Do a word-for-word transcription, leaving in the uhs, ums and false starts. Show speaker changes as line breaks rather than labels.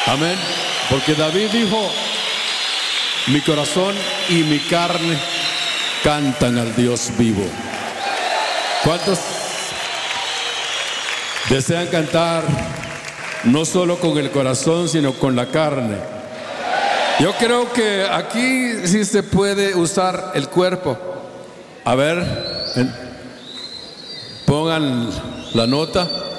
Amén. Porque David dijo: mi corazón y mi carne cantan al Dios vivo. ¿Cuántos desean cantar no solo con el corazón, sino con la carne? Yo creo que aquí sí se puede usar el cuerpo. A ver, pongan la nota.